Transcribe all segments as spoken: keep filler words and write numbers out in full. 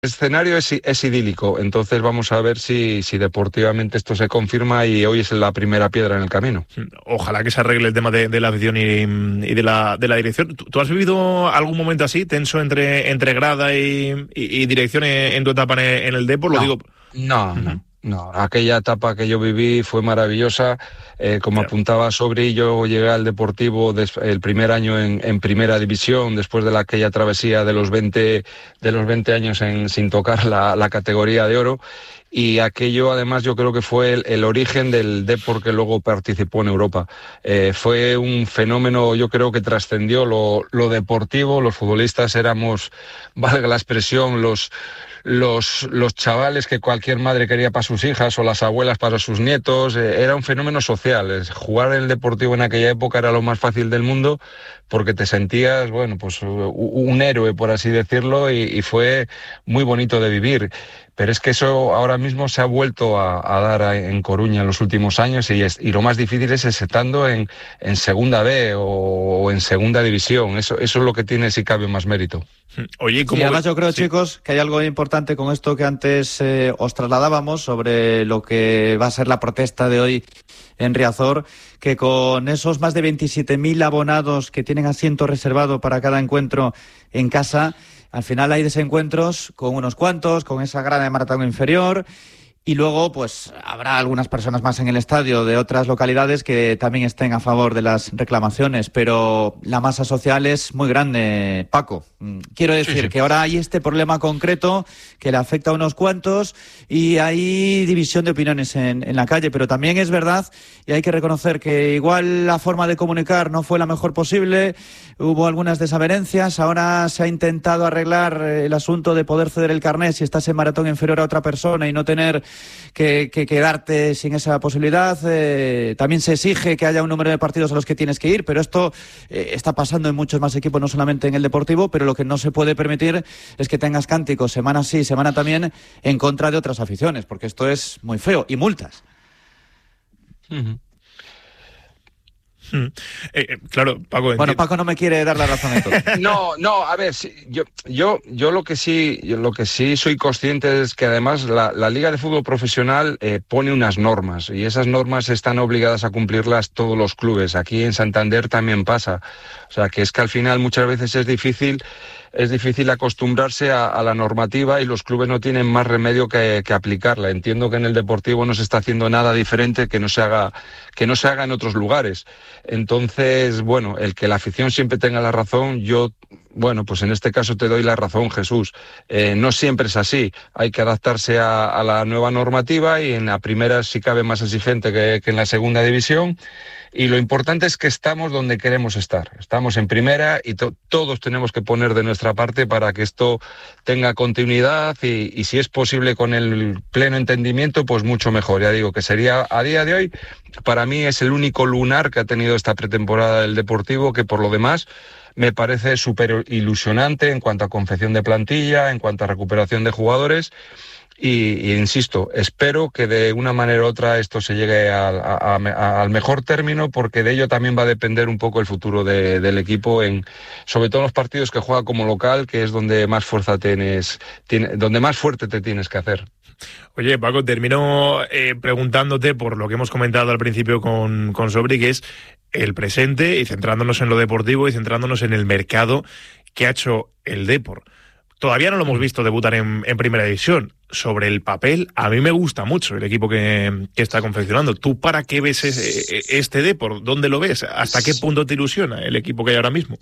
escenario es, es idílico, entonces vamos a ver si, si deportivamente esto se confirma y hoy es la primera piedra en el camino. Ojalá que se arregle el tema de, de la afición y, y de, la, de la dirección. ¿Tú, ¿Tú has vivido algún momento así, tenso entre, entre grada y, y, y dirección en, en tu etapa en, en el Depor? Lo no, digo. No, uh-huh. no. No, aquella etapa que yo viví fue maravillosa, eh, como yeah. apuntaba Sobri, yo llegué al Deportivo des, el primer año en, en primera división, después de la, aquella travesía de los veinte, de los veinte años en, sin tocar la, la categoría de oro, y aquello además yo creo que fue el, el origen del Depor que luego participó en Europa. Eh, fue un fenómeno, yo creo que trascendió lo, lo deportivo, los futbolistas éramos, valga la expresión, los... Los, los chavales que cualquier madre quería para sus hijas o las abuelas para sus nietos, eh, era un fenómeno social. Es, jugar en el Deportivo en aquella época era lo más fácil del mundo porque te sentías, bueno, pues un héroe, por así decirlo, y, y fue muy bonito de vivir. Pero es que eso ahora mismo se ha vuelto a, a dar a, en Coruña en los últimos años y, es, y lo más difícil es estando en, en segunda B o, o en segunda división. Eso, eso es lo que tiene, si cabe, más mérito. Oye, ¿cómo... Y además yo creo, sí. chicos, que hay algo importante con esto que antes eh, os trasladábamos sobre lo que va a ser la protesta de hoy en Riazor, que con esos más de veintisiete mil abonados que tienen asiento reservado para cada encuentro en casa, al final hay desencuentros con unos cuantos, con esa grada de maratón inferior. Y luego, pues, habrá algunas personas más en el estadio de otras localidades que también estén a favor de las reclamaciones, pero la masa social es muy grande, Paco. Quiero decir sí, sí. que ahora hay este problema concreto que le afecta a unos cuantos y hay división de opiniones en, en la calle, pero también es verdad y hay que reconocer que igual la forma de comunicar no fue la mejor posible, hubo algunas desavenencias, ahora se ha intentado arreglar el asunto de poder ceder el carnet si estás en maratón inferior a otra persona y no tener Que, que quedarte sin esa posibilidad. Eh, también se exige que haya un número de partidos a los que tienes que ir, pero esto eh, está pasando en muchos más equipos, no solamente en el Deportivo, pero lo que no se puede permitir es que tengas cánticos semana sí, semana también en contra de otras aficiones, porque esto es muy feo, y multas. Uh-huh. Hmm. Eh, claro, Paco. Bueno, Paco no me quiere dar la razón en todo. No, no, a ver, sí, yo, yo, yo lo que sí, yo lo que sí soy consciente es que además la, la Liga de Fútbol Profesional eh, pone unas normas y esas normas están obligadas a cumplirlas todos los clubes. Aquí en Santander también pasa, o sea, que es que al final muchas veces es difícil. Es difícil acostumbrarse a, a la normativa y los clubes no tienen más remedio que, que aplicarla. Entiendo que en el Deportivo no se está haciendo nada diferente que no se haga, que no se haga en otros lugares. Entonces, bueno, el que la afición siempre tenga la razón, yo, bueno, pues en este caso te doy la razón, Jesús. Eh, no siempre es así. Hay que adaptarse a, a la nueva normativa y en la primera sí cabe más exigente que, que en la segunda división. Y lo importante es que estamos donde queremos estar. Estamos en primera y to- todos tenemos que poner de nuestra parte para que esto tenga continuidad y, y si es posible con el pleno entendimiento, pues mucho mejor. Ya digo que sería, a día de hoy, para mí es el único lunar que ha tenido esta pretemporada del Deportivo, que por lo demás me parece súper ilusionante en cuanto a confección de plantilla, en cuanto a recuperación de jugadores. Y, y insisto, espero que de una manera u otra esto se llegue al, a, a, al mejor término, porque de ello también va a depender un poco el futuro de, del equipo, en, sobre todo en los partidos que juega como local, que es donde más fuerza tienes, tiene, donde más fuerte te tienes que hacer. Oye, Paco, termino eh, preguntándote por lo que hemos comentado al principio con, con Sobri, que es el presente, y centrándonos en lo deportivo y centrándonos en el mercado que ha hecho el Depor. Todavía no lo hemos visto debutar en, en primera división. Sobre el papel, a mí me gusta mucho el equipo que, que está confeccionando. ¿Tú para qué ves ese, este Depor? ¿Dónde lo ves? ¿Hasta qué punto te ilusiona el equipo que hay ahora mismo?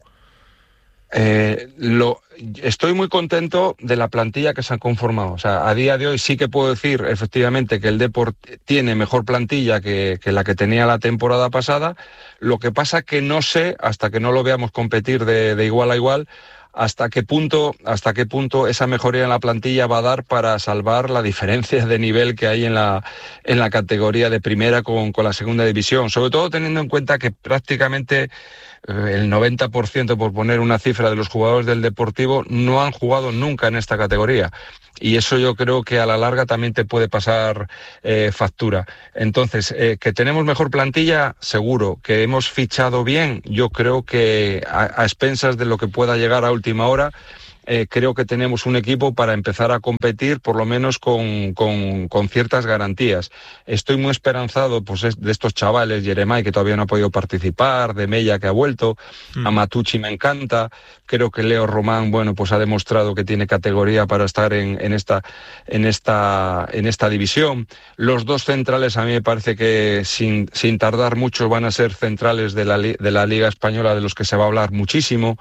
Eh, lo, estoy muy contento de la plantilla que se han conformado. O sea, a día de hoy sí que puedo decir efectivamente que el Depor tiene mejor plantilla que, que la que tenía la temporada pasada. Lo que pasa que no sé, hasta que no lo veamos competir de, de igual a igual, hasta qué punto, hasta qué punto esa mejoría en la plantilla va a dar para salvar la diferencia de nivel que hay en la, en la categoría de primera con, con la segunda división. Sobre todo teniendo en cuenta que prácticamente el noventa por ciento, por poner una cifra, de los jugadores del Deportivo no han jugado nunca en esta categoría. Y eso yo creo que a la larga también te puede pasar eh, factura. Entonces, eh, que tenemos mejor plantilla, seguro. Que hemos fichado bien, yo creo que a, a expensas de lo que pueda llegar a última hora, eh, creo que tenemos un equipo para empezar a competir, por lo menos con, con, con ciertas garantías. Estoy muy esperanzado pues, de estos chavales, Jeremai, que todavía no ha podido participar, de Mella, que ha vuelto, mm. a Matucci me encanta, creo que Leo Román, bueno, pues ha demostrado que tiene categoría para estar en, en, esta, en, esta, en esta división. Los dos centrales a mí me parece que sin, sin tardar mucho van a ser centrales de la, de la Liga Española, de los que se va a hablar muchísimo.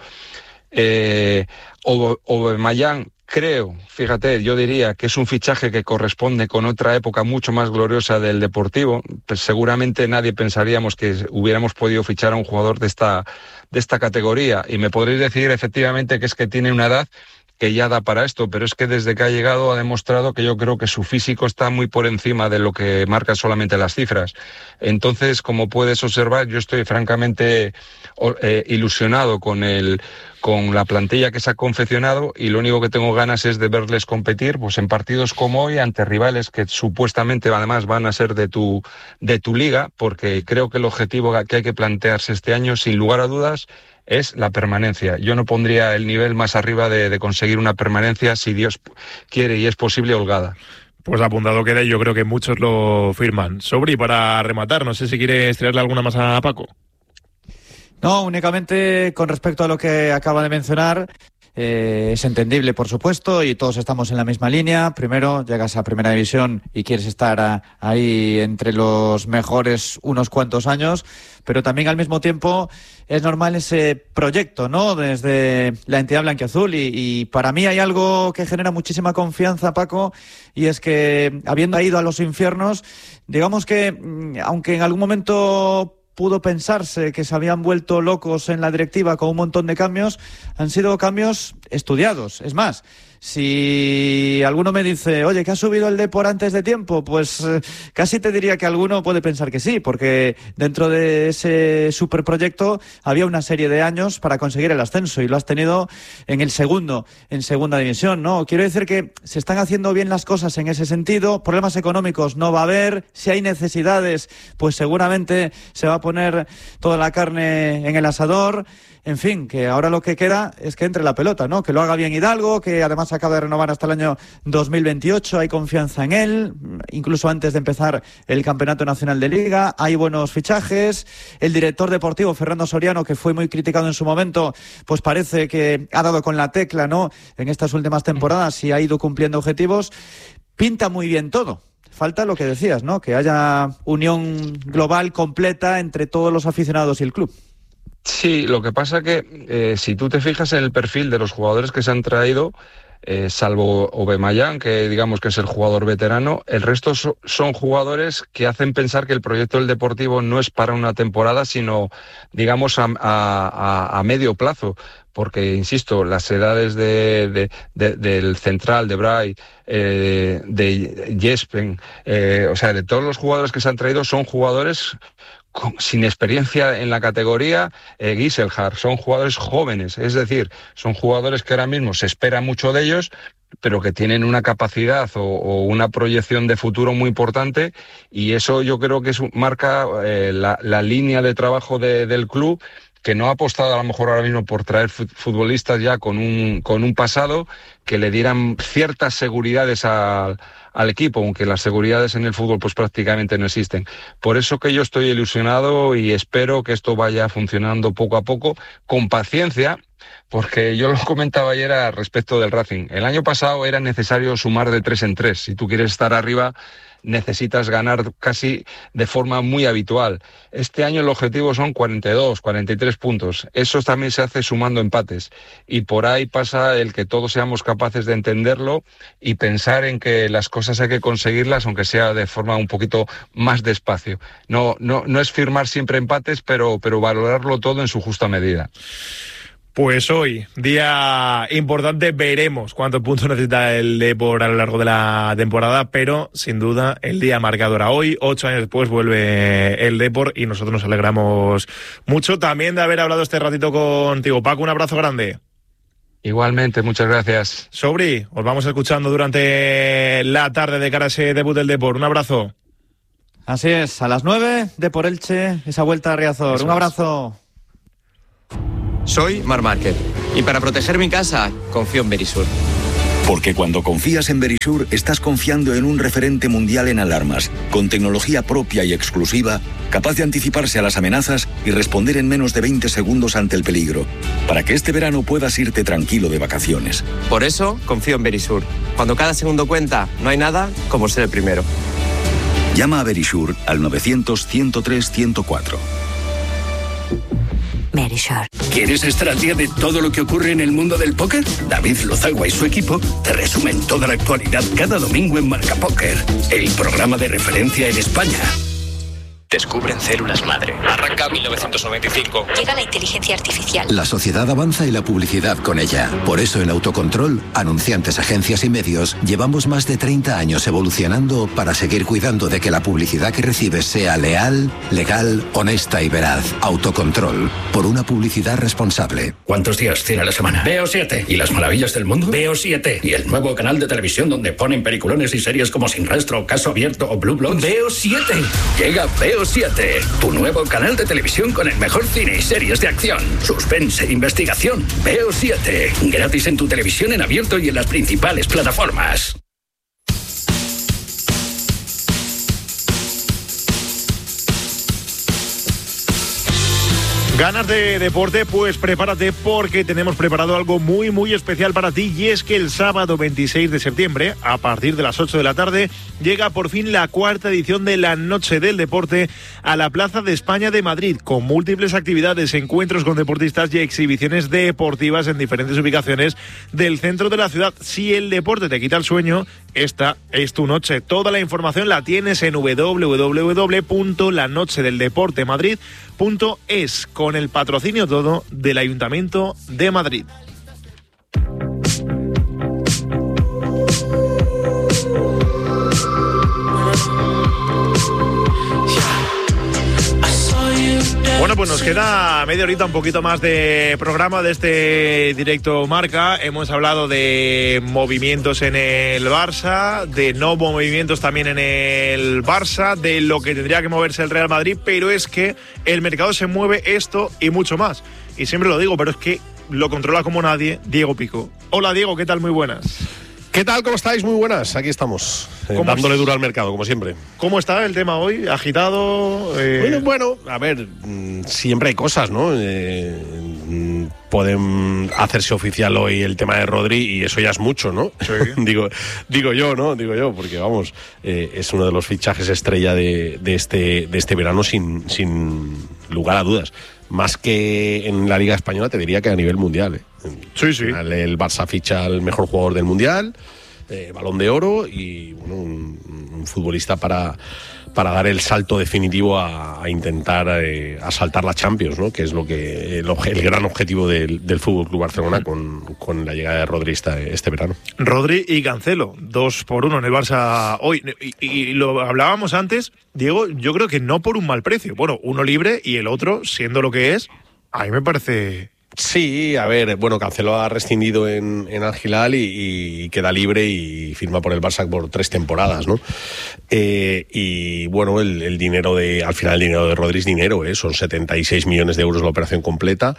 Eh, Aubameyang, creo, fíjate, yo diría que es un fichaje que corresponde con otra época mucho más gloriosa del Deportivo. Pues seguramente nadie pensaríamos que hubiéramos podido fichar a un jugador de esta, de esta categoría, y me podréis decir efectivamente que es que tiene una edad que ya da para esto, pero es que desde que ha llegado ha demostrado que yo creo que su físico está muy por encima de lo que marcan solamente las cifras. Entonces, como puedes observar, yo estoy francamente eh, ilusionado con el con la plantilla que se ha confeccionado, y lo único que tengo ganas es de verles competir pues en partidos como hoy ante rivales que supuestamente además van a ser de tu de tu liga, porque creo que el objetivo que hay que plantearse este año, sin lugar a dudas, es la permanencia. Yo no pondría el nivel más arriba de, de conseguir una permanencia, si Dios quiere y es posible, holgada. Pues apuntado queda, y yo creo que muchos lo firman. Sobri, para rematar, no sé si quieres traerle alguna más a Paco. No, únicamente con respecto a lo que acaba de mencionar. Eh, es entendible, por supuesto, y todos estamos en la misma línea. Primero, llegas a Primera División y quieres estar a, ahí entre los mejores unos cuantos años, pero también al mismo tiempo es normal ese proyecto, ¿no?, desde la entidad blanquiazul, y, y para mí hay algo que genera muchísima confianza, Paco, y es que, habiendo ido a los infiernos, digamos que, aunque en algún momento pudo pensarse que se habían vuelto locos en la directiva con un montón de cambios, han sido cambios estudiados. Es más, si alguno me dice, oye, ¿que ha subido el Depor antes de tiempo? Pues eh, casi te diría que alguno puede pensar que sí, porque dentro de ese superproyecto había una serie de años para conseguir el ascenso, y lo has tenido en el segundo, en segunda división, ¿no? Quiero decir que se están haciendo bien las cosas en ese sentido. Problemas económicos no va a haber. Si hay necesidades, pues seguramente se va a poner toda la carne en el asador. En fin, que ahora lo que queda es que entre la pelota, ¿no? Que lo haga bien Hidalgo, que además acaba de renovar hasta el año dos mil veintiocho, hay confianza en él, incluso antes de empezar el Campeonato Nacional de Liga, hay buenos fichajes. El director deportivo, Fernando Soriano, que fue muy criticado en su momento, pues parece que ha dado con la tecla, ¿no?, en estas últimas temporadas, y ha ido cumpliendo objetivos. Pinta muy bien todo. Falta lo que decías, ¿no?, que haya unión global completa entre todos los aficionados y el club. Sí, lo que pasa que eh, si tú te fijas en el perfil de los jugadores que se han traído, eh, salvo Aubameyang, que digamos que es el jugador veterano, el resto so, son jugadores que hacen pensar que el proyecto del Deportivo no es para una temporada, sino digamos a, a, a medio plazo. Porque, insisto, las edades de, de, de, del central, de Bray, eh, de Jespen, eh, o sea, de todos los jugadores que se han traído, son jugadores con, sin experiencia en la categoría. eh, Giselhard, son jugadores jóvenes, es decir, son jugadores que ahora mismo se espera mucho de ellos, pero que tienen una capacidad o, o una proyección de futuro muy importante, y eso yo creo que es, marca eh, la, la línea de trabajo de, del club, que no ha apostado a lo mejor ahora mismo por traer futbolistas ya con un, con un pasado que le dieran ciertas seguridades al, al equipo, aunque las seguridades en el fútbol pues prácticamente no existen. Por eso que yo estoy ilusionado y espero que esto vaya funcionando poco a poco, con paciencia, porque yo lo comentaba ayer a respecto del Racing. El año pasado era necesario sumar de tres en tres. Si tú quieres estar arriba, necesitas ganar casi de forma muy habitual. Este año el objetivo son cuarenta y dos, cuarenta y tres puntos. Eso también se hace sumando empates. Y por ahí pasa el que todos seamos capaces de entenderlo y pensar en que las cosas hay que conseguirlas, aunque sea de forma un poquito más despacio. No, no, no es firmar siempre empates, pero, pero valorarlo todo en su justa medida. Pues hoy, día importante, veremos cuántos puntos necesita el Depor a lo largo de la temporada, pero sin duda el día marcado era hoy. Ocho años después vuelve el Depor y nosotros nos alegramos mucho también de haber hablado este ratito contigo. Paco, un abrazo grande. Igualmente, muchas gracias. Sobri, os vamos escuchando durante la tarde de cara a ese debut del Depor. Un abrazo. Así es, a las nueve, Depor Elche, esa vuelta a Riazor. Eso Un abrazo. Es. Soy Marc Márquez y para proteger mi casa confío en Verisur. Porque cuando confías en Verisur, estás confiando en un referente mundial en alarmas, con tecnología propia y exclusiva, capaz de anticiparse a las amenazas y responder en menos de veinte segundos ante el peligro, para que este verano puedas irte tranquilo de vacaciones. Por eso confío en Verisur. Cuando cada segundo cuenta, no hay nada como ser el primero. Llama a Verisur al novecientos, ciento tres, ciento cuatro. Verisur. ¿Quieres estar al día de todo lo que ocurre en el mundo del póker? David Lozagua y su equipo te resumen toda la actualidad cada domingo en Marca Póker, el programa de referencia en España. Descubren células madre. Arranca mil novecientos noventa y cinco. Llega la inteligencia artificial. La sociedad avanza y la publicidad con ella. Por eso en Autocontrol, anunciantes, agencias y medios, llevamos más de treinta años evolucionando para seguir cuidando de que la publicidad que recibes sea leal, legal, honesta y veraz. Autocontrol. Por una publicidad responsable. ¿Cuántos días tiene la semana? Veo siete. ¿Y las maravillas del mundo? Veo siete. ¿Y el nuevo canal de televisión donde ponen peliculones y series como Sin Rastro, Caso Abierto o Blue Bloods? Veo siete. Llega Veo siete, tu nuevo canal de televisión con el mejor cine y series de acción, suspense e investigación. Veo siete, gratis en tu televisión en abierto y en las principales plataformas. ¿Ganas de deporte? Pues prepárate porque tenemos preparado algo muy muy especial para ti y es que el sábado veintiséis de septiembre, a partir de las ocho de la tarde, llega por fin la cuarta edición de la Noche del Deporte a la Plaza de España de Madrid, con múltiples actividades, encuentros con deportistas y exhibiciones deportivas en diferentes ubicaciones del centro de la ciudad. Si el deporte te quita el sueño, esta es tu noche. Toda la información la tienes en doble u doble u doble u punto la noche del deporte madrid punto es, con el patrocinio todo del Ayuntamiento de Madrid. Bueno, pues nos queda media horita, un poquito más de programa de este directo Marca. Hemos hablado de movimientos en el Barça, de no movimientos también en el Barça, de lo que tendría que moverse el Real Madrid, pero es que el mercado se mueve esto y mucho más. Y siempre lo digo, pero es que lo controla como nadie Diego Pico. Hola Diego, ¿qué tal? Muy buenas. ¿Qué tal? ¿Cómo estáis? Muy buenas. Aquí estamos, eh, dándole duro al mercado, como siempre. ¿Cómo está el tema hoy? ¿Agitado? Eh... Bueno, bueno, a ver, mmm, siempre hay cosas, ¿no? Eh, mmm, pueden hacerse oficial hoy el tema de Rodri y eso ya es mucho, ¿no? Sí. digo, digo yo, ¿no? Digo yo, porque vamos, eh, es uno de los fichajes estrella de, de, este, de este verano sin, sin lugar a dudas. Más que en la Liga Española, te diría que a nivel mundial. ¿eh? Sí, sí. El Barça ficha al mejor jugador del mundial, eh, Balón de Oro y bueno, un, un futbolista para, para dar el salto definitivo a, a intentar eh, asaltar la Champions, ¿no? Que es lo que el, el gran objetivo del, del F C Barcelona con, con la llegada de Rodri este, este verano. Rodri y Cancelo, dos por uno en el Barça hoy. Y, y lo hablábamos antes, Diego, yo creo que no por un mal precio. Bueno, uno libre y el otro, siendo lo que es, a mí me parece... Sí, a ver, bueno, Cancelo ha rescindido en, en Al Hilal y, y queda libre y firma por el Barça por tres temporadas, ¿no? Eh, y bueno, el, el dinero de, al final el dinero de Rodri es dinero, ¿eh? Son setenta y seis millones de euros la operación completa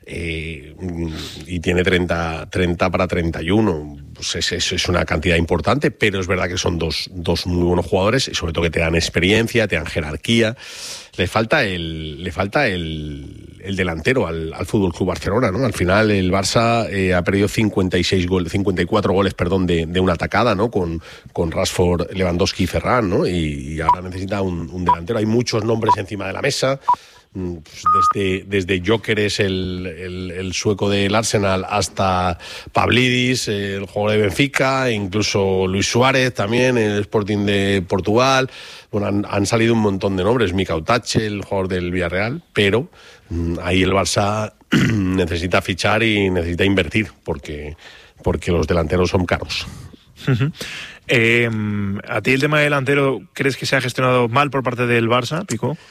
eh, y tiene treinta, treinta para treinta y uno. Pues es, es, es una cantidad importante, pero es verdad que son dos, dos muy buenos jugadores y sobre todo que te dan experiencia, te dan jerarquía. Le falta el, le falta el, el delantero al, al F C Barcelona, ¿no? Al final el Barça eh, ha perdido cincuenta y seis goles, cincuenta y cuatro goles, perdón, de, de una atacada, ¿no? Con, con Rashford, Lewandowski y Ferran, ¿no? Y, y ahora necesita un, un delantero. Hay muchos nombres encima de la mesa. Pues desde, desde Gyökeres, el, el, el sueco del Arsenal, hasta Pavlidis, el jugador de Benfica, incluso Luis Suárez también, el Sporting de Portugal. Bueno, han, han salido un montón de nombres, Mika Utache, el jugador del Villarreal, pero mmm, ahí el Barça necesita fichar y necesita invertir, porque, porque los delanteros son caros. Uh-huh. Eh, ¿A ti el tema delantero crees que se ha gestionado mal por parte del Barça, Pico?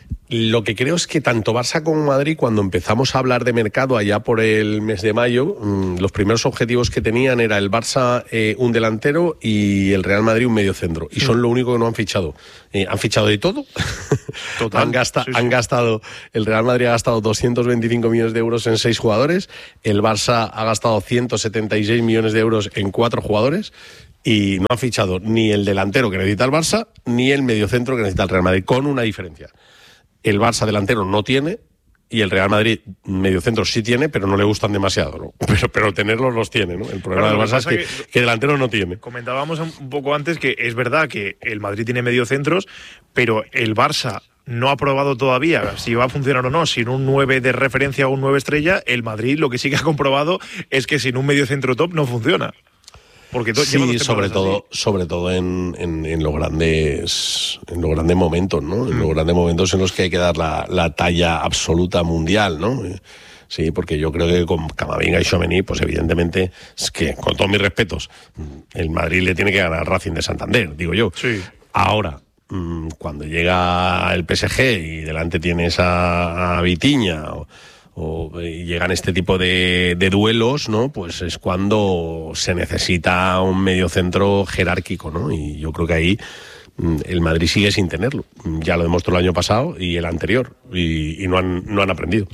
Lo que creo es que tanto Barça como Madrid, cuando empezamos a hablar de mercado allá por el mes de mayo, mmm, los primeros objetivos que tenían era el Barça eh, un delantero y el Real Madrid un mediocentro. Y son lo único que no han fichado. Eh, han fichado de todo. Total, han, gasta, sí, sí. han gastado, el Real Madrid ha gastado doscientos veinticinco millones de euros en seis jugadores. El Barça ha gastado ciento setenta y seis millones de euros en cuatro jugadores. Y no han fichado ni el delantero que necesita el Barça, ni el mediocentro que necesita el Real Madrid, con una diferencia. El Barça delantero no tiene y el Real Madrid mediocentro sí tiene, pero no le gustan demasiado, ¿no? Pero, pero tenerlos los tiene, ¿no? El problema claro, del Barça es que, que, que delantero no tiene. Comentábamos un poco antes que es verdad que el Madrid tiene mediocentros, pero el Barça no ha probado todavía si va a funcionar o no sin un nueve de referencia o un nueve estrella. El Madrid lo que sí que ha comprobado es que sin un mediocentro top no funciona. Porque sí, sobre todo, así. sobre todo en, en, en los grandes, en los grandes momentos, ¿no? Mm. En los grandes momentos en los que hay que dar la, la talla absoluta mundial, ¿no? Sí, porque yo creo que con Camavinga y Tchouaméni, pues evidentemente, es que, con todos mis respetos, el Madrid le tiene que ganar al Racing de Santander, digo yo. Sí. Ahora, cuando llega el P S G y delante tienes a, a Vitinha o o llegan este tipo de, de duelos, ¿no? Pues es cuando se necesita un mediocentro jerárquico, ¿no? Y yo creo que ahí el Madrid sigue sin tenerlo. Ya lo demostró el año pasado y el anterior, y, y no han, no han aprendido.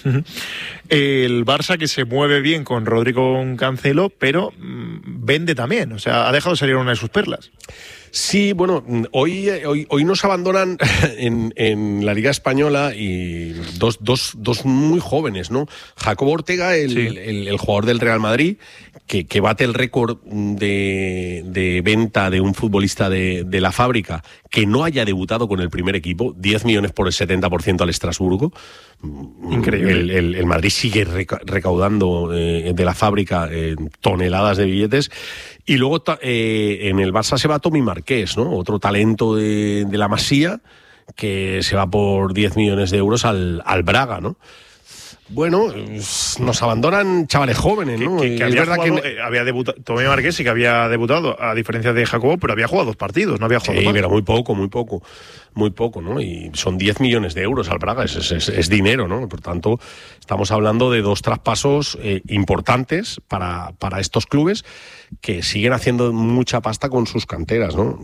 El Barça, que se mueve bien con Rodri, con Cancelo, pero vende también, o sea, ha dejado salir una de sus perlas. Sí, bueno, hoy, hoy, hoy nos abandonan en, en la Liga Española y dos, dos, dos muy jóvenes, ¿no? Jacobo Ortega, el, sí. el, el jugador del Real Madrid, que, que bate el récord de, de venta de un futbolista de, de la Fábrica que no haya debutado con el primer equipo, diez millones por el setenta por ciento al Estrasburgo. Increíble. El, el, el Madrid sigue recaudando eh, de la Fábrica eh, toneladas de billetes. Y luego eh, en el Barça se va Tommy Marqués, ¿no? Otro talento de, de la Masía, que se va por diez millones de euros al, al Braga, ¿no? Bueno, nos abandonan chavales jóvenes, ¿no? Que, que, que es había verdad jugado, que eh, había debutado, Tommy Marqués sí que había debutado, a diferencia de Jacobo, pero había jugado dos partidos, no había jugado sí, más. pero muy poco, muy poco, muy poco, ¿no? Y son diez millones de euros al Braga, es, es, es dinero, ¿no? Por tanto, estamos hablando de dos traspasos eh, importantes para, para estos clubes que siguen haciendo mucha pasta con sus canteras, ¿no?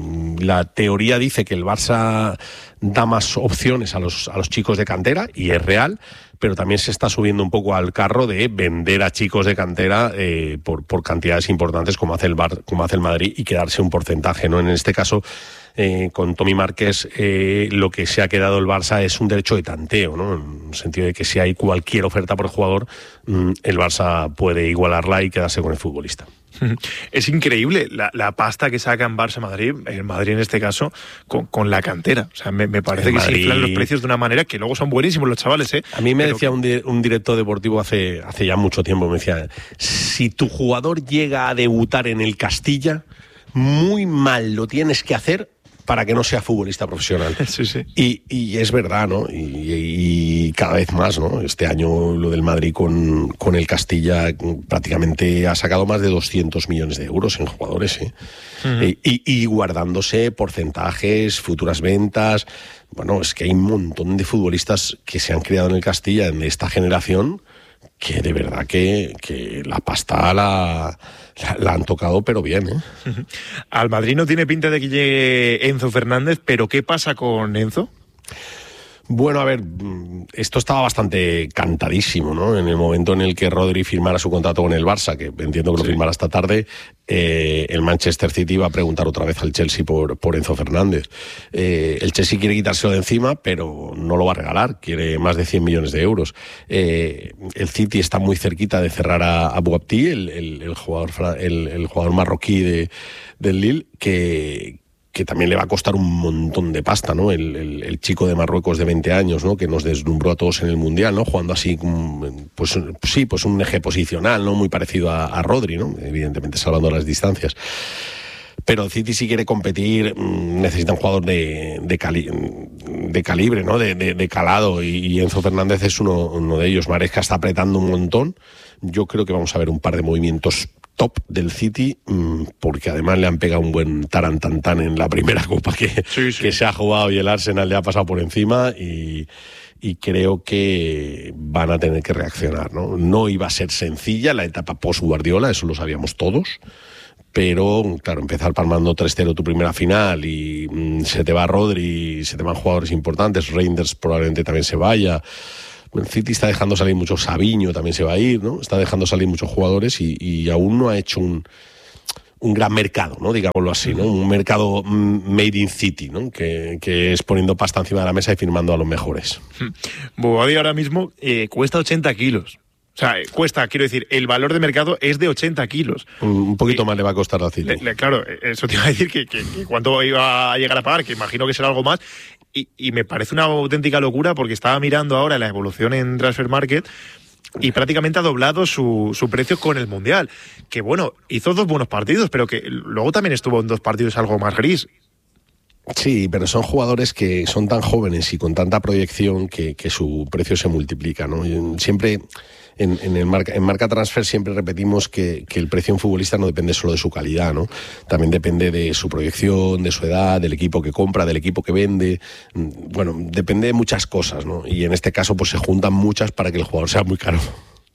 La teoría dice que el Barça da más opciones a los, a los chicos de cantera, y es real, pero también se está subiendo un poco al carro de vender a chicos de cantera eh, por, por cantidades importantes como hace el Bar, como hace el Madrid, y quedarse un porcentaje, ¿no? En este caso, eh, con Tommy Marqués, eh, lo que se ha quedado el Barça es un derecho de tanteo, ¿no? En el sentido de que si hay cualquier oferta por el jugador, mm, el Barça puede igualarla y quedarse con el futbolista. Es increíble la, la pasta que sacan Barça-Madrid, el Madrid en este caso, con, con la cantera. O sea, me, me parece el que Madrid... se inflan los precios de una manera que luego son buenísimos los chavales, ¿eh? A mí me Pero decía que... un, di- un director deportivo hace, hace ya mucho tiempo, me decía, si tu jugador llega a debutar en el Castilla, muy mal lo tienes que hacer para que no sea futbolista profesional. Sí, sí. Y, y es verdad, ¿no? Y, y cada vez más, ¿no? Este año lo del Madrid con, con el Castilla prácticamente ha sacado más de doscientos millones de euros en jugadores, ¿eh? Uh-huh. y, y guardándose porcentajes, futuras ventas. Bueno, es que hay un montón de futbolistas que se han criado en el Castilla en esta generación que de verdad que, que la pasta la, la, la han tocado, pero bien, ¿eh? Al Madrid no tiene pinta de que llegue Enzo Fernández, pero ¿qué pasa con Enzo? Bueno, a ver, esto estaba bastante cantadísimo, ¿no? En el momento en el que Rodri firmara su contrato con el Barça, que entiendo que lo sí. firmara esta tarde, eh, el Manchester City va a preguntar otra vez al Chelsea por, por Enzo Fernández. Eh, el Chelsea quiere quitárselo de encima, pero no lo va a regalar, quiere más de cien millones de euros. Eh, el City está muy cerquita de cerrar a, a Boabdi, el, el, el, jugador, el, el jugador marroquí de, del Lille, que... que también le va a costar un montón de pasta, ¿no? El, el, el chico de Marruecos de veinte años, ¿no? Que nos deslumbró a todos en el Mundial, ¿no? Jugando así, pues sí, pues un eje posicional, ¿no? Muy parecido a, a Rodri, ¿no? Evidentemente salvando las distancias. Pero el City, si quiere competir, necesita un jugador de, de, cali, de calibre, ¿no? De, de, de calado, y, y Enzo Fernández es uno, uno de ellos. Maresca está apretando un montón. Yo creo que vamos a ver un par de movimientos top del City, porque además le han pegado un buen tarantantán en la primera copa que, sí, sí. que se ha jugado y el Arsenal le ha pasado por encima y, y creo que van a tener que reaccionar, ¿no? No iba a ser sencilla la etapa post-Guardiola, eso lo sabíamos todos, pero claro, empezar palmando tres cero tu primera final y mmm, se te va Rodri, se te van jugadores importantes, Reinders probablemente también se vaya. El City está dejando salir mucho, Sabiño también se va a ir, ¿no? Está dejando salir muchos jugadores y, y aún no ha hecho un, un gran mercado, ¿no? Digámoslo así, ¿no? Un mercado made in City, ¿no? Que, que es poniendo pasta encima de la mesa y firmando a los mejores. Bobadilla ahora mismo eh, cuesta ochenta kilos. O sea, cuesta, quiero decir, el valor de mercado es de ochenta kilos. Un poquito y, más le va a costar al City. Le, le, claro, eso te iba a decir que, que, que cuánto iba a llegar a pagar, que imagino que será algo más. Y, y me parece una auténtica locura porque estaba mirando ahora la evolución en Transfer Market y prácticamente ha doblado su, su precio con el Mundial. Que bueno, hizo dos buenos partidos, pero que luego también estuvo en dos partidos algo más gris. Sí, pero son jugadores que son tan jóvenes y con tanta proyección que, que su precio se multiplica, ¿no? Siempre en, en, el marca, en marca transfer siempre repetimos que, que el precio de un futbolista no depende solo de su calidad, ¿no? También depende de su proyección, de su edad, del equipo que compra, del equipo que vende. Bueno, depende de muchas cosas, ¿no? Y en este caso pues se juntan muchas para que el jugador sea muy caro.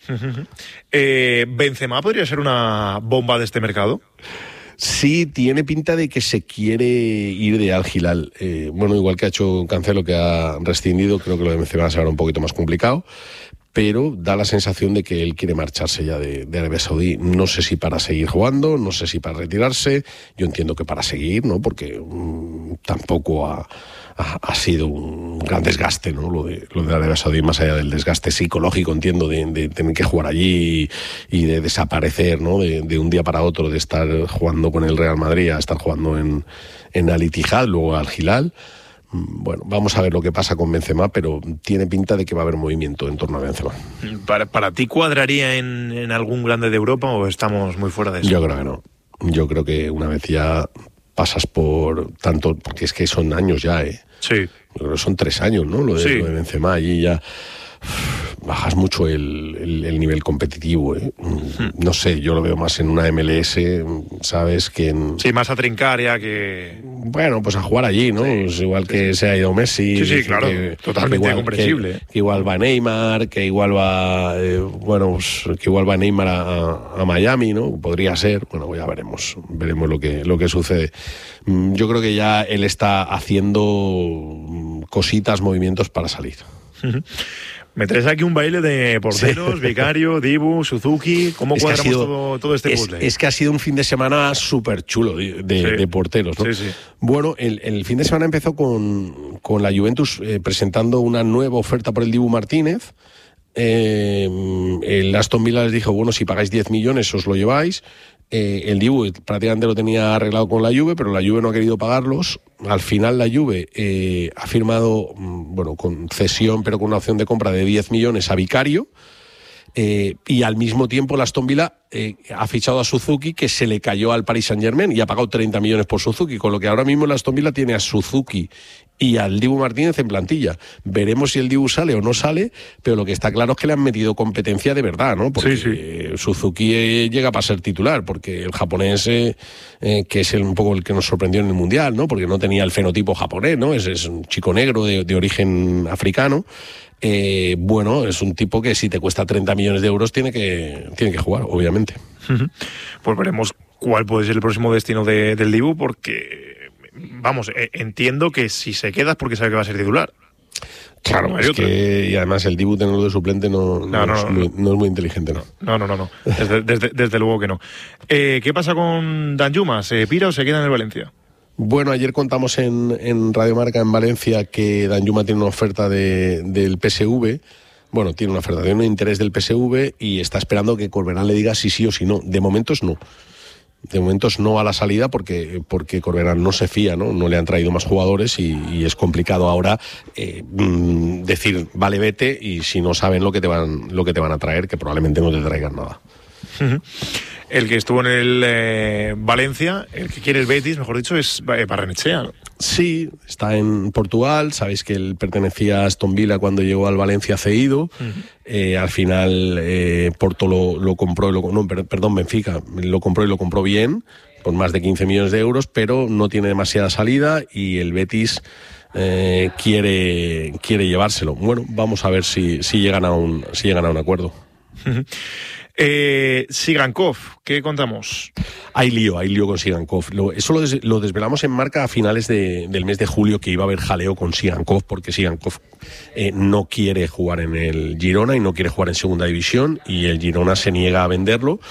eh, ¿Benzema podría ser una bomba de este mercado? Sí, tiene pinta de que se quiere ir de Al Hilal. Eh, bueno, igual que ha hecho Cancelo, que ha rescindido, creo que lo de Benzema será un poquito más complicado, pero da la sensación de que él quiere marcharse ya de, de Arabia Saudí. No sé si para seguir jugando, no sé si para retirarse. Yo entiendo que para seguir, ¿no? Porque mmm, tampoco ha, ha, ha sido un gran desgaste, ¿no? Lo de, lo de Arabia Saudí, más allá del desgaste psicológico, entiendo, de, de tener que jugar allí y, y de desaparecer, ¿no? De, de un día para otro, de estar jugando con el Real Madrid a estar jugando en, en Al Ittihad, luego Al Hilal. Bueno, vamos a ver lo que pasa con Benzema, pero tiene pinta de que va a haber movimiento en torno a Benzema. ¿Para, para ti cuadraría en, en algún grande de Europa o estamos muy fuera de eso? Yo creo que no. Yo creo que una vez ya pasas por tanto, porque es que son años ya, ¿eh? Sí. Yo creo que son tres años, ¿no? Lo de, sí. lo de Benzema, allí ya bajas mucho el, el, el nivel competitivo, ¿eh? Hmm. No sé, yo lo veo más en una M L S, ¿sabes? Que en... Sí, más a trincar ya que... Bueno, pues a jugar allí, ¿no? Sí, pues igual que sí. se ha ido Messi. Sí, sí, claro, que, totalmente que igual, comprensible. Que, que igual va Neymar, que igual va, eh, bueno, pues, que igual va Neymar a, a Miami, ¿no? Podría ser, bueno, ya veremos, veremos lo que, lo que sucede. Yo creo que ya él está haciendo cositas, movimientos para salir. Me traes aquí un baile de porteros, sí. Vicario, Dibu, Suzuki. ¿Cómo es cuadramos sido, todo, todo este puzzle? Es, es que ha sido un fin de semana súper chulo de, de, sí. de porteros, ¿no? Sí, sí. Bueno, el, el fin de semana empezó con, con la Juventus eh, presentando una nueva oferta por el Dibu Martínez. Eh, el Aston Villa les dijo, bueno, si pagáis diez millones os lo lleváis. Eh, el Dibu prácticamente lo tenía arreglado con la Juve, pero la Juve no ha querido pagarlos. Al final la Juve eh, ha firmado, bueno, con cesión, pero con una opción de compra de diez millones a Vicario. Eh, y al mismo tiempo el Aston Villa eh, ha fichado a Suzuki, que se le cayó al Paris Saint-Germain y ha pagado treinta millones por Suzuki, con lo que ahora mismo el Aston Villa tiene a Suzuki y al Dibu Martínez en plantilla. Veremos si el Dibu sale o no sale, pero lo que está claro es que le han metido competencia de verdad, ¿no? Porque sí, sí. Suzuki eh, llega para ser titular, porque el japonés, eh, eh, que es el, un poco el que nos sorprendió en el Mundial, ¿no? Porque no tenía el fenotipo japonés, ¿no? Es, es un chico negro de, de origen africano. Eh, bueno, es un tipo que si te cuesta treinta millones de euros tiene que, tiene que jugar, obviamente. Pues veremos cuál puede ser el próximo destino de, del Dibu, porque, vamos, eh, entiendo que si se queda es porque sabe que va a ser titular. Claro, no es que, y además el Dibu tenerlo de suplente no, no, no, no, es, no, muy, no es muy inteligente, ¿no? No, no, no, no. Desde, desde, desde luego que no. Eh, ¿Qué pasa con Danjuma? ¿Se pira o se queda en el Valencia? Bueno, ayer contamos en, en Radio Marca en Valencia que Danjuma tiene una oferta de, del P S V. Bueno, tiene una oferta, tiene un interés del P S V y está esperando que Corberán le diga si sí o si no. De momentos no. De momentos no a la salida porque, porque Corberán no se fía, ¿no? No le han traído más jugadores y, y es complicado ahora eh, mmm, decir, vale, vete, y si no saben lo que te van, lo que te van a traer, que probablemente no te traigan nada. Uh-huh. el que estuvo en el eh, Valencia, el que quiere el Betis, mejor dicho, es Barrenechea, ¿no? Sí, está en Portugal. Sabéis que él pertenecía a Aston Villa cuando llegó al Valencia cedido. Uh-huh. Eh, al final eh, Porto lo, lo compró, lo, no, perdón, Benfica lo compró y lo compró bien, con más de quince millones de euros, pero no tiene demasiada salida y el Betis eh, quiere, quiere llevárselo. Bueno, vamos a ver si, si, llegan, a un, si llegan a un acuerdo. Uh-huh. Eh, Sigankov, ¿qué contamos? Hay lío, hay lío con Sigankov. Lo, eso lo, des, lo desvelamos en Marca a finales de, del mes de julio, que iba a haber jaleo con Sigankov, porque Sigankov eh, no quiere jugar en el Girona y no quiere jugar en segunda división, y el Girona se niega a venderlo.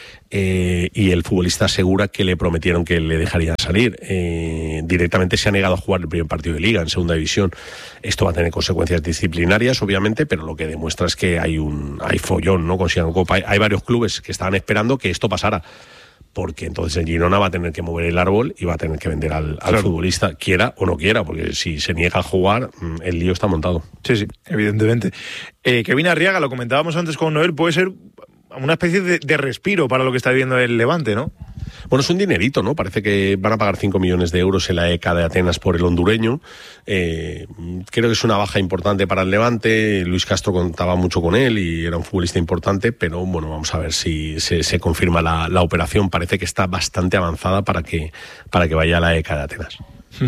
Eh, y el futbolista asegura que le prometieron que le dejarían salir. Eh, directamente se ha negado a jugar el primer partido de Liga en segunda división. Esto va a tener consecuencias disciplinarias, obviamente, pero lo que demuestra es que hay un hay follón, ¿no? Con Sigankov. Hay, hay varios clubes que estaban esperando que esto pasara, porque entonces el Girona va a tener que mover el árbol y va a tener que vender al, al claro. futbolista, quiera o no quiera, porque si se niega a jugar, el lío está montado. Sí, sí, evidentemente. Eh, Kevin Arriaga, lo comentábamos antes con Noel, puede ser una especie de, de respiro para lo que está viviendo el Levante, ¿no? Bueno, es un dinerito, ¿no? Parece que van a pagar cinco millones de euros en la E C A de Atenas por el hondureño. Eh, creo que es una baja importante para el Levante. Luis Castro contaba mucho con él y era un futbolista importante, pero bueno, vamos a ver si se, se confirma la, la operación. Parece que está bastante avanzada para que, para que vaya a la E C A de Atenas.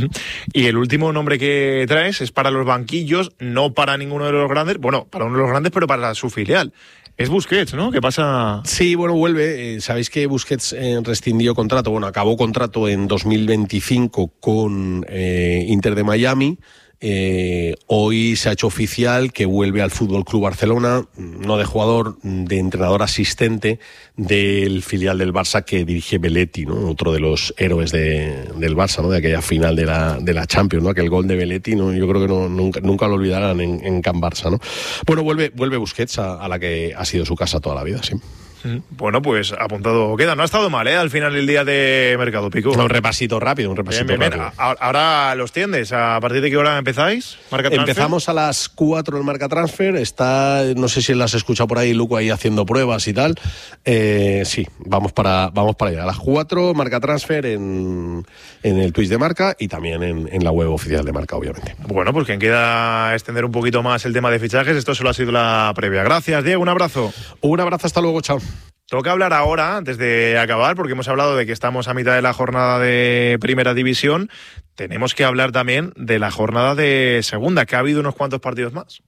Y el último nombre que traes es para los banquillos, no para ninguno de los grandes, bueno, para uno de los grandes, pero para su filial. Es Busquets, ¿no? ¿Qué pasa? Sí, bueno, vuelve. Eh, Sabéis que Busquets eh, rescindió contrato, bueno, acabó contrato en dos mil veinticinco con eh, Inter de Miami. Eh, hoy se ha hecho oficial que vuelve al Fútbol Club Barcelona, no de jugador, de entrenador asistente del filial del Barça que dirige Belletti, ¿no? Otro de los héroes de, del Barça, ¿no? De aquella final de la, de la Champions, ¿no? Aquel gol de Belletti, ¿no? Yo creo que no, nunca, nunca lo olvidarán en, en Can Barça, ¿no? Bueno, vuelve, vuelve Busquets a, a la que ha sido su casa toda la vida, sí. Bueno, pues apuntado queda. No ha estado mal, ¿eh? Al final del día de Mercado Pico. Un repasito rápido, un repasito bien, bien, bien. rápido. Ahora los tiendes. ¿A partir de qué hora empezáis? ¿Marca Transfer? Empezamos a las cuatro en Marca Transfer. Está, no sé si las has escuchado por ahí, Luco ahí haciendo pruebas y tal. Eh, sí, vamos para, vamos para allá. A las cuatro, Marca Transfer en, en el Twitch de Marca y también en, en la web oficial de Marca, obviamente. Bueno, pues quien queda extender un poquito más el tema de fichajes, esto solo ha sido la previa. Gracias, Diego, un abrazo. Un abrazo, hasta luego, chao. Toca hablar ahora, antes de acabar, porque hemos hablado de que estamos a mitad de la jornada de Primera División. Tenemos que hablar también de la jornada de Segunda, que ha habido unos cuantos partidos más.